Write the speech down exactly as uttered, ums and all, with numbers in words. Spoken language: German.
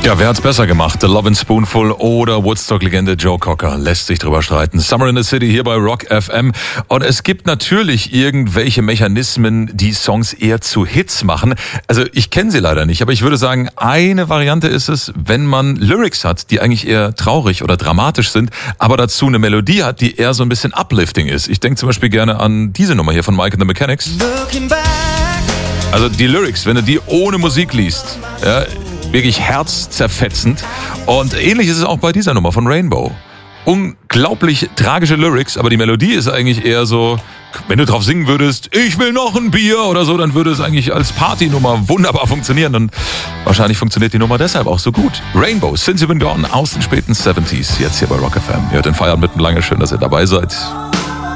Ja, wer hat's besser gemacht? The Lovin' Spoonful oder Woodstock-Legende Joe Cocker? Lässt sich drüber streiten. Summer in the City hier bei Rock F M. Und es gibt natürlich irgendwelche Mechanismen, die Songs eher zu Hits machen. Also ich kenne sie leider nicht, aber ich würde sagen, eine Variante ist es, wenn man Lyrics hat, die eigentlich eher traurig oder dramatisch sind, aber dazu eine Melodie hat, die eher so ein bisschen uplifting ist. Ich denke zum Beispiel gerne an diese Nummer hier von Mike and the Mechanics. Also die Lyrics, wenn du die ohne Musik liest, ja, wirklich herzzerfetzend. Und ähnlich ist es auch bei dieser Nummer von Rainbow. Unglaublich tragische Lyrics, aber die Melodie ist eigentlich eher so, wenn du drauf singen würdest, ich will noch ein Bier oder so, dann würde es eigentlich als Partynummer wunderbar funktionieren. Und wahrscheinlich funktioniert die Nummer deshalb auch so gut. Rainbow, Since You've Been Gone aus den späten siebziger, jetzt hier bei Rock F M. Ihr hört den Feierabend mitten lange, schön, dass ihr dabei seid.